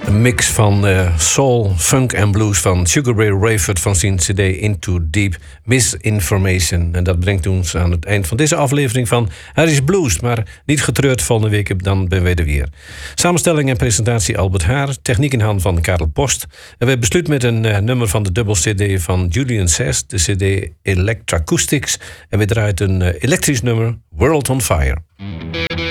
Een mix van soul, funk en blues van Sugar Ray Rayford van zijn CD Into Deep Misinformation. En dat brengt ons aan het eind van deze aflevering van Harry's Blues. Maar niet getreurd, volgende week dan ben wij er weer. Samenstelling en presentatie Albert Haar. Techniek in handen van Karel Post. En we besluiten met een nummer van de dubbel CD van Julian Sass, de CD Electracoustics. En we draaien een elektrisch nummer, World on Fire.